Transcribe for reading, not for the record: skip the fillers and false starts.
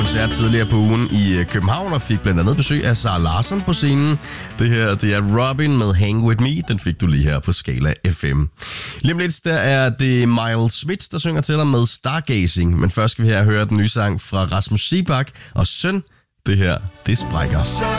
koncert tidligere på ugen i København og fik blandt andet besøg af Zara Larsson på scenen. Det her, det er Robin med Hang With Me. Den fik du lige her på Skala FM. Lige om lidt, der er det Miles Smith, der synger til dig med Stargazing. Men først skal vi her høre den nye sang fra Rasmus Seebach og Søn. Det her, det sprækker.